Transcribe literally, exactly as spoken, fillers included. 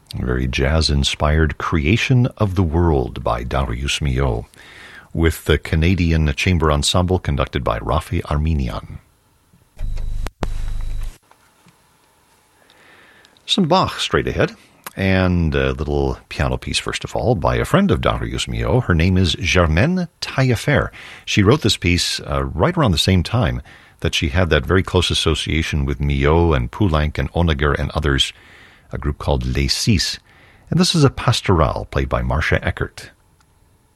A very jazz-inspired Creation of the World by Darius Milhaud, with the Canadian Chamber Ensemble conducted by Rafi Armenian. Some Bach straight ahead, and a little piano piece first of all by a friend of Darius Milhaud. Her name is Germaine Taillefer. She wrote this piece uh, right around the same time that she had that very close association with Milhaud and Poulenc and Honegger and others, a group called Les Six. And this is a pastorale played by Marcia Eckert.